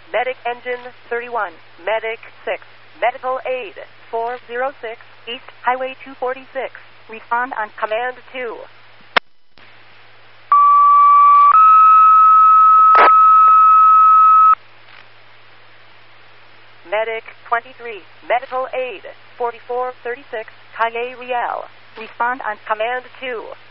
Medic Engine 31. Medic 6. Medical Aid 406. East Highway 246. Respond on Command 2. Medic 23. Medical Aid 4436. Calle Real. Respond on Command 2.